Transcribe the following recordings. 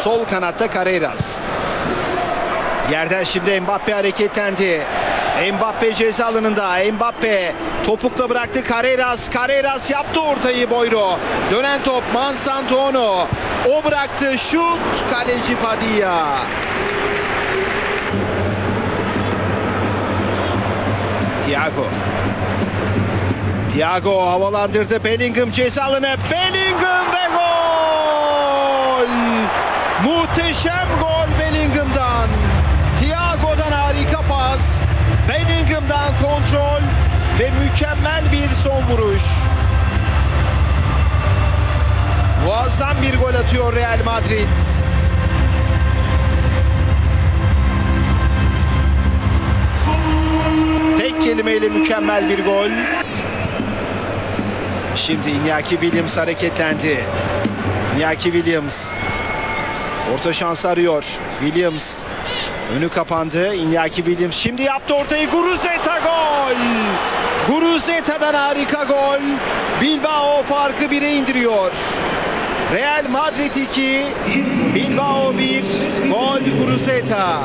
Sol kanatta Carreras. Yerden şimdi Mbappe hareketlendi. Mbappe ceza alanında. Mbappe topukla bıraktı Carreras. Carreras yaptı ortayı Boyro. Dönen top Mansantuono. O bıraktı. Şut. Kaleci Padilla. Thiago havalandırdı. Bellingham ceza alanı. Bellingham ve gol! Muhteşem gol Bellingham'dan. Thiago'dan harika pas. Bellingham'dan kontrol ve mükemmel bir son vuruş. Muazzam bir gol atıyor Real Madrid. Tek kelimeyle mükemmel bir gol. Şimdi Iñaki Williams hareketlendi. Iñaki Williams orta şansı arıyor. Williams önü kapandı. Iñaki Williams şimdi yaptı ortayı. Guruzeta gol! Guruzeta'dan harika gol. Bilbao farkı 1'e indiriyor. Real Madrid 2, Bilbao 1. Gol Guruzeta.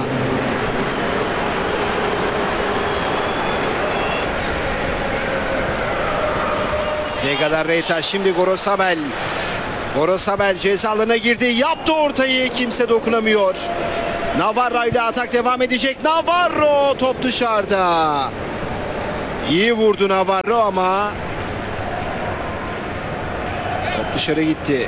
Degalarreta şimdi Gorosabel. Gorosabel ceza alanına girdi. Yaptı ortayı. Kimse dokunamıyor. Navarro ile atak devam edecek. Navarro top dışarıda. İyi vurdu Navarro ama top dışarı gitti.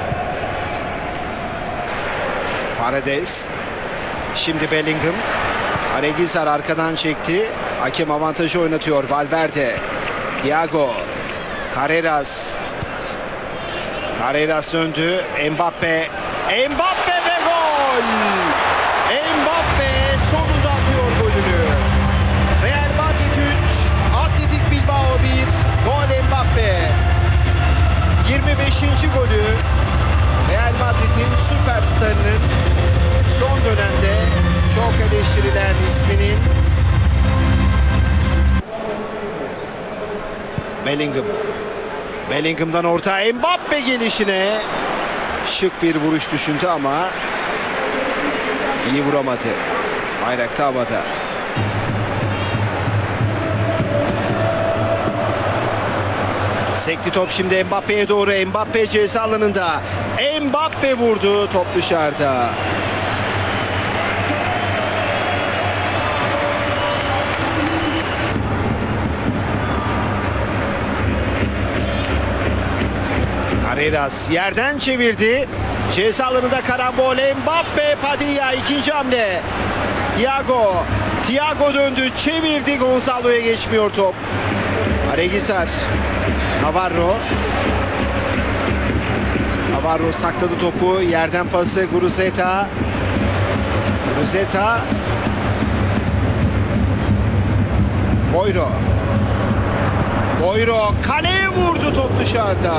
Paredes. Şimdi Bellingham. Aregizar arkadan çekti. Hakem avantajı oynatıyor. Valverde. Thiago. Carreras. Carreras döndü. Mbappe. Mbappe ve gol! Mbappe sonunda atıyor golünü. Real Madrid 3, Atletik Bilbao 1. Gol Mbappe. 25. golü Real Madrid'in süperstarının son dönemde çok eleştirilen isminin. Bellingham. Bellingham'dan orta. Mbappe gelişine şık bir vuruş düşündü ama iyi vuramadı. Bayrakta havada. Sekti top şimdi Mbappe'ye doğru. Mbappe ceza alanında. Mbappe vurdu. Top dışarıda. Carreras yerden çevirdi. Ceza alanında karambol. Mbappe, Padilla ikinci hamle. Thiago döndü, çevirdi. Gonzalo'ya geçmiyor top. Aregizar. Navarro sakladı topu. Yerden pası Guruzeta. Boyro kaleye vurdu, top dışarıda.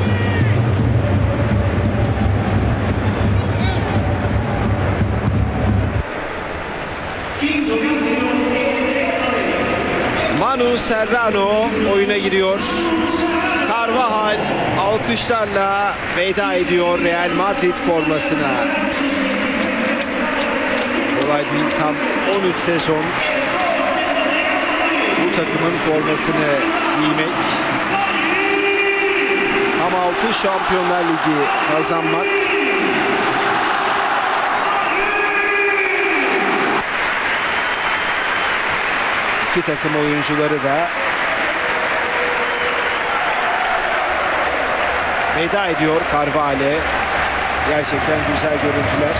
Manu Serrano oyuna giriyor. Carvajal alkışlarla veda ediyor Real Madrid formasına. Kolay değil, tam 13 sezon bu takımın formasını giymek. Tam 6 Şampiyonlar Ligi kazanmak. İki takım oyuncuları da veda ediyor Carvajal'e. Gerçekten güzel görüntüler.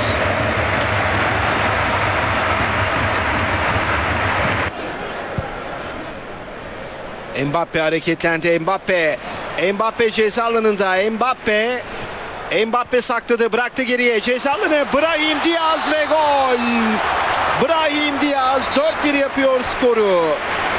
Mbappe hareketlendi. Mbappe ceza alanında. Mbappe sakladı, bıraktı geriye. Ceza alanı. Brahim Diaz ve gol. Brahim Diaz 4-1 yapıyor skoru.